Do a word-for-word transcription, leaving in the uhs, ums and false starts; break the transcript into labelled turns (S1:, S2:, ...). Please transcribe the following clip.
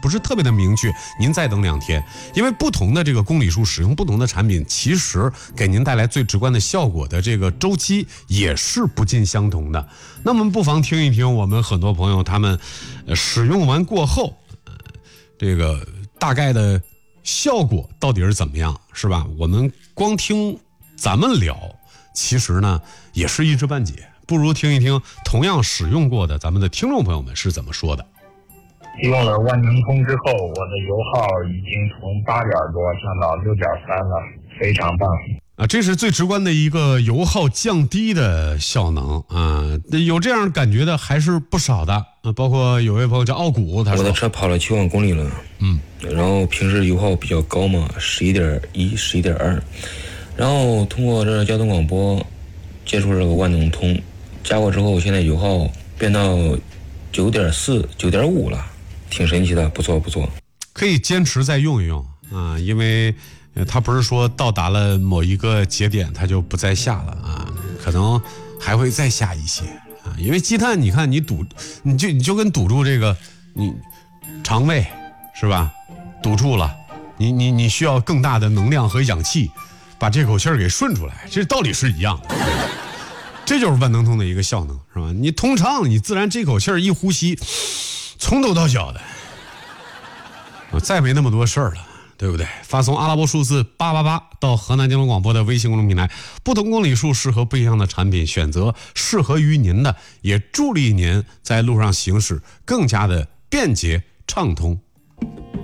S1: 不是特别的明确，您再等两天，因为不同的这个公里数使用不同的产品，其实给您带来最直观的效果的这个周期也是不尽相同的。那么不妨听一听我们很多朋友他们呃使用完过后，呃、这个大概的效果到底是怎么样，是吧？我们光听咱们聊，其实呢也是一知半解，不如听一听同样使用过的咱们的听众朋友们是怎么说的。
S2: 用了万能通之后，我的油耗已经从八点多降到六点三了，非常棒
S1: 啊！这是最直观的一个油耗降低的效能啊！有这样感觉的还是不少的啊，包括有位朋友叫傲骨，他说
S3: 我的车跑了七万公里了，嗯，然后平时油耗比较高嘛，十一点一、十一点二，然后通过这交通广播接触这个万能通，加过之后，现在油耗变到九点四、九点五了。挺神奇的，不错不错，
S1: 可以坚持再用一用啊，因为它不是说到达了某一个节点它就不再下了啊，可能还会再下一些啊，因为积碳，你看你堵，你就你就跟堵住这个你肠胃是吧？堵住了，你你你需要更大的能量和氧气把这口气儿给顺出来，这道理是一样的。这就是万能通的一个效能，是吧？你通畅，你自然这口气儿一呼吸。从头到脚的，再没那么多事儿了，对不对？发送阿拉伯数字八八八到河南交通广播的微信公众平台，不同公里数适合不一样的产品，选择适合于您的，也助力您在路上行驶更加的便捷畅通。